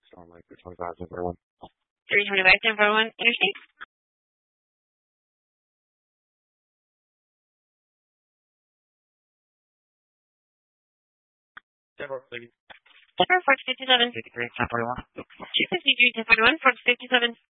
on like 325, 1041. 325, 1041 Interstate. 1041. 457. 53, 1041. 253, 1041, 457.